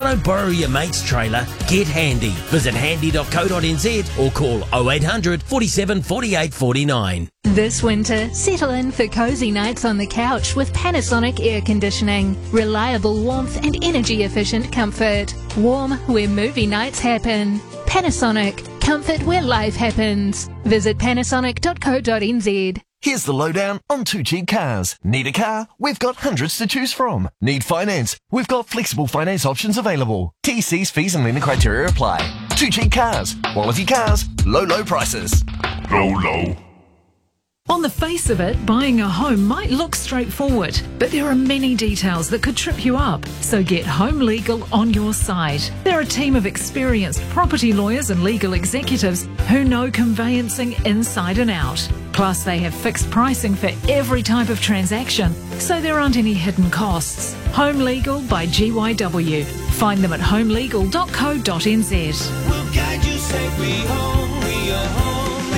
don't borrow your mate's trailer, get Handy. Visit handy.co.nz or call 0800 47 48 49. This winter, settle in for cozy nights on the couch with Panasonic air conditioning. Reliable warmth and energy-efficient comfort. Warm where movie nights happen. Panasonic. Comfort where life happens. Visit panasonic.co.nz. Here's the lowdown on 2 Cheap Cars. Need a car? We've got hundreds to choose from. Need finance? We've got flexible finance options available. TC's fees and lending criteria apply. 2 Cheap Cars. Quality cars. Low prices. Low. On the face of it, buying a home might look straightforward, but there are many details that could trip you up. So get Home Legal on your side. They're a team of experienced property lawyers and legal executives who know conveyancing inside and out. Plus, they have fixed pricing for every type of transaction, so there aren't any hidden costs. Home Legal by GYW. Find them at homeLegal.co.nz. We'll guide you safely home. We are Home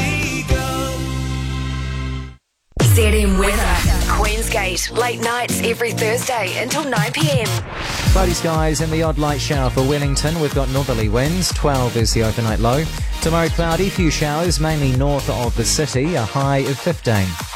Legal. ZM Weather. Queensgate, late nights every Thursday until 9 p.m. Cloudy skies and the odd light shower for Wellington. We've got northerly winds. 12 is the overnight low. Tomorrow cloudy, few showers, mainly north of the city, a high of 15.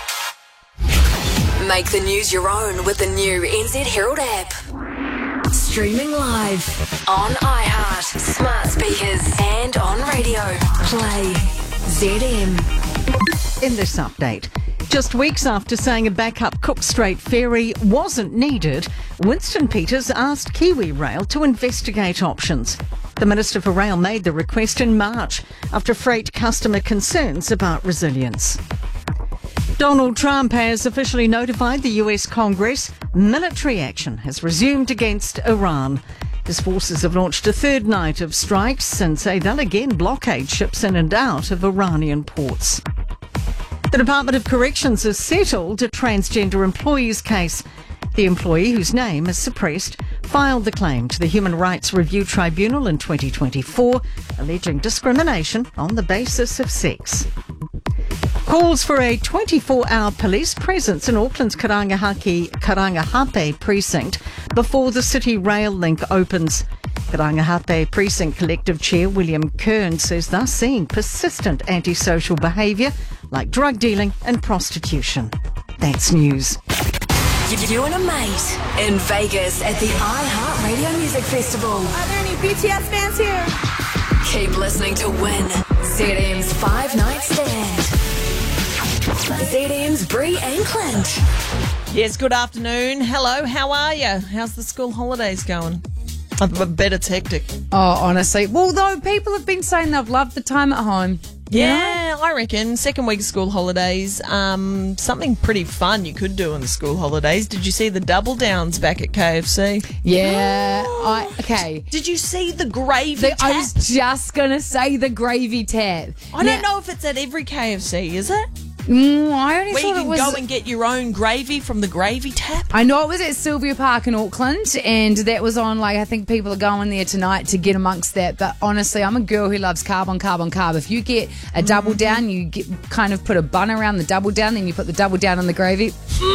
Make the news your own with the new NZ Herald app. Streaming live on iHeart, smart speakers and on radio. Play ZM. In this update, just weeks after saying a backup Cook Strait ferry wasn't needed, Winston Peters asked Kiwi Rail to investigate options. The Minister for Rail made the request in March after freight customer concerns about resilience. Donald Trump has officially notified the US Congress military action has resumed against Iran. His forces have launched a third night of strikes and say they'll again blockade ships in and out of Iranian ports. The Department of Corrections has settled a transgender employee's case. The employee, whose name is suppressed, filed the claim to the Human Rights Review Tribunal in 2024, alleging discrimination on the basis of sex. Calls for a 24-hour police presence in Auckland's Karangahape precinct before the City Rail link opens. Karangahape Precinct Collective Chair William Kern says they're seeing persistent antisocial behaviour like drug dealing and prostitution. That's news. You and a mate in Vegas at the iHeartRadio Music Festival. Are there any BTS fans here? Keep listening to win ZM's 5-night stand. ZM's Bree and Clint. Yes, good afternoon. Hello, how are you? How's the school holidays going? I bet it's hectic. Oh, honestly. Well, though, people have been saying they've loved the time at home. Yeah, I reckon. Second week of school holidays. Something pretty fun you could do in the school holidays. Did you see the double downs back at KFC? Yeah. Okay. Did you see the gravy tap? I was just going to say the gravy tap. I don't know if it's at every KFC, is it? I only Where thought you it can was... go and get your own gravy from the gravy tap? I know it was at Sylvia Park in Auckland, and that was on, I think people are going there tonight to get amongst that. But honestly, I'm a girl who loves carb on carb on carb. If you get a double down, you kind of put a bun around the double down, then you put the double down on the gravy.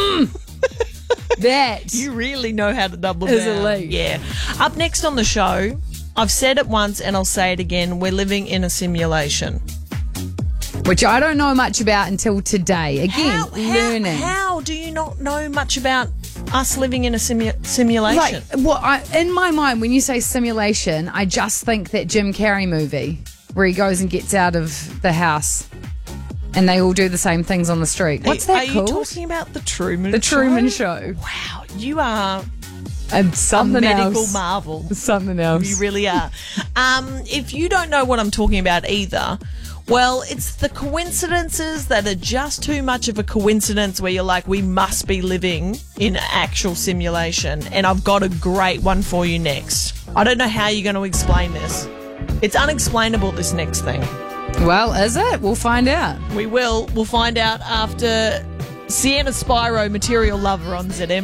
That you really know how to double down. Is elite. Yeah. Up next on the show, I've said it once and I'll say it again, we're living in a simulation. Which I don't know much about until today. Again, learning. How do you not know much about us living in a simulation? In my mind, when you say simulation, I just think that Jim Carrey movie where he goes and gets out of the house and they all do the same things on the street. What's that called? Are you talking about The Truman Show? The Truman Show. Wow, you are... something a medical else. marvel. Something else. You really are. If you don't know what I'm talking about either... Well, it's the coincidences that are just too much of a coincidence where you're like, we must be living in actual simulation. And I've got a great one for you next. I don't know how you're going to explain this. It's unexplainable, this next thing. Well, is it? We'll find out. We will. We'll find out after Sienna Spyro, Material Lover on ZM.